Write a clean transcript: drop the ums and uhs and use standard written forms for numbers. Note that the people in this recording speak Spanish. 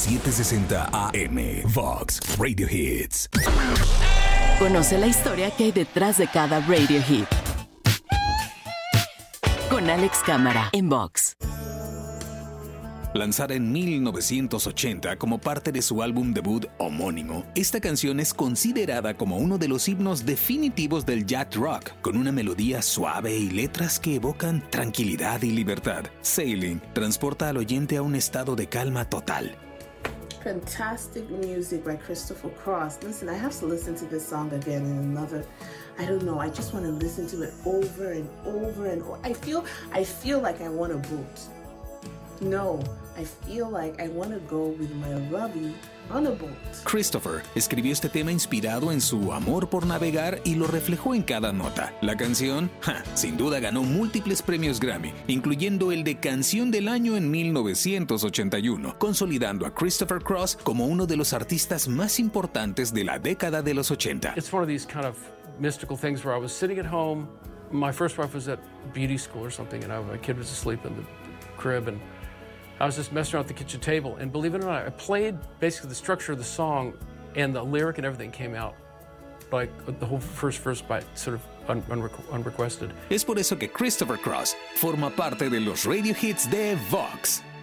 760 AM. Vox Radio Hits. Conoce la historia que hay detrás de cada radio hit. Con Alex Cámara en Vox. Lanzada en 1980 como parte de su álbum debut homónimo, esta canción es considerada como uno de los himnos definitivos del yacht rock, con una melodía suave y letras que evocan tranquilidad y libertad. Sailing transporta al oyente a un estado de calma total. Fantastic music by Christopher Cross. Listen, I have to listen to this song again in another, I don't know, I just want to listen to it over and over and over. I feel like I want a boat. No, I feel like I want to go with my lovey on a boat. Christopher escribió este tema inspirado en su amor por navegar y lo reflejó en cada nota. La canción, sin duda ganó múltiples premios Grammy, incluyendo el de Canción del Año en 1981, consolidando a Christopher Cross como uno de los artistas más importantes de la década de los 80. It's one of these kind of mystical things where I was sitting at home. My first wife was at beauty school or something, and my kid was asleep in the crib, and I was just messing around at the kitchen table, and believe it or not, I played basically the structure of the song, and the lyric and everything came out, like the whole first verse by sort of unrequested. Es por eso que Christopher Cross forma parte de los radio hits de Vox.